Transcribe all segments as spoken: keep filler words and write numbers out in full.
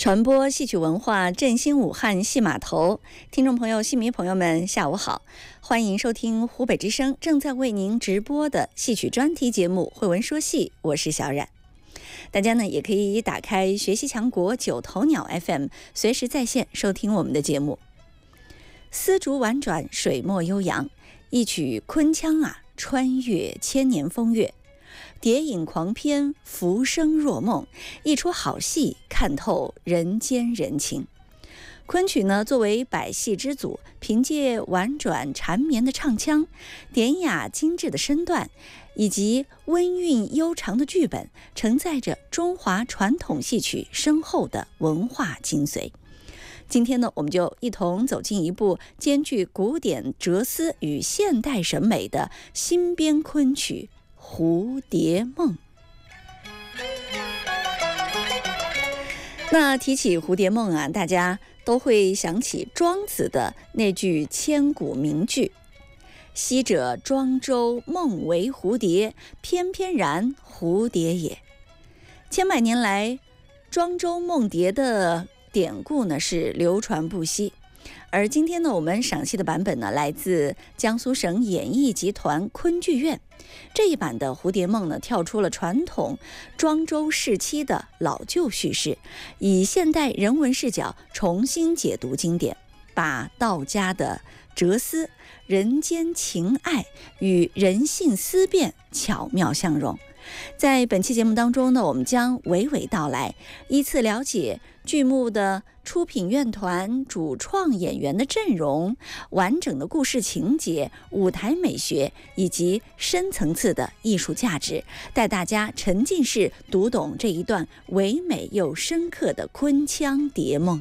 传播戏曲文化，振兴武汉戏码头。听众朋友、戏迷朋友们，下午好，欢迎收听湖北之声正在为您直播的戏曲专题节目《慧文说戏》，我是小冉。大家呢也可以打开学习强国九头鸟 F M， 随时在线收听我们的节目。丝竹婉转，水墨悠扬，一曲昆腔啊，穿越千年风月。蝶影狂翩，浮生若梦，一出好戏，看透人间人情。昆曲呢，作为百戏之祖，凭借婉转缠绵的唱腔、典雅精致的身段，以及温韵悠长的剧本，承载着中华传统戏曲深厚的文化精髓。今天呢，我们就一同走进一部兼具古典哲思与现代审美的新编昆曲《蝴蝶梦》。那提起蝴蝶梦啊，大家都会想起庄子的那句千古名句：昔者庄周梦为蝴蝶，翩翩然蝴蝶也。千百年来，庄周梦蝶的典故呢是流传不息。而今天呢，我们赏析的版本呢，来自江苏省演艺集团昆剧院。这一版的《蝴蝶梦》呢，跳出了传统庄周时期的老旧叙事，以现代人文视角重新解读经典，把道家的哲思、人间情爱与人性思辨巧妙相融。在本期节目当中呢，我们将娓娓道来，依次了解剧目的出品院团、主创演员的阵容、完整的故事情节、舞台美学以及深层次的艺术价值，带大家沉浸式读懂这一段唯美又深刻的昆腔蝶梦。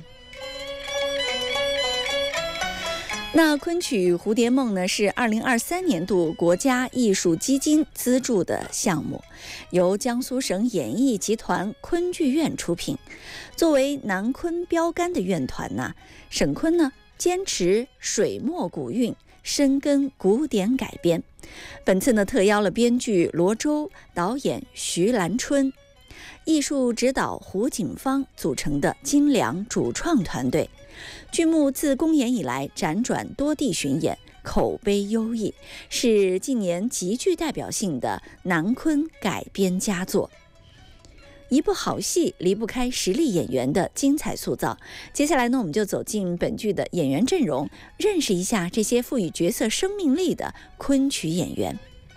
那昆曲《蝴蝶梦》呢，是二零二三年度国家艺术基金资助的项目，由江苏省演艺集团昆剧院出品。作为南昆标杆的院团呢，沈昆呢坚持水墨古韵，深耕古典改编。本次呢特邀了编剧罗周、导演徐兰春、艺术指导胡锦芳组成的精良主创团队。剧目自公演以来辗转多地巡演，口碑优异，是近年极具代表性的南昆改编佳作。一部好戏离不开实力演员的精彩塑造。接下来呢，我们就走进本剧的演员阵容，认识一下这些赋予角色生命力的昆曲演员。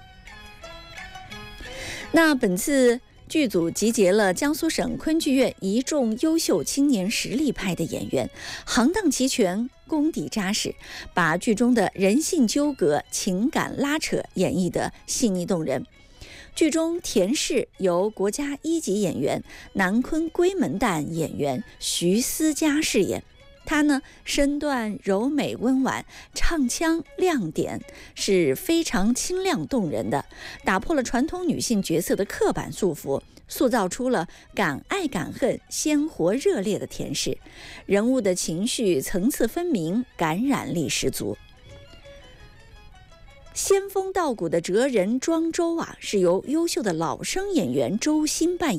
那本次剧组集结了江苏省昆剧院一众优秀青年实力派的演员，行当齐全，功底扎实，把剧中的人性纠葛、情感拉扯演绎得细腻动人。剧中田氏由国家一级演员、南昆闺门旦演员徐思佳饰演。她呢，身段柔美温婉，唱腔亮点是非常清亮动人的，打破了传统女性角色的刻板束缚，塑造出了敢爱敢恨、鲜活热烈的田氏，人物的情绪层次分明，感染力十足。仙风道骨的哲人庄周啊，是由优秀的老生演员周欣扮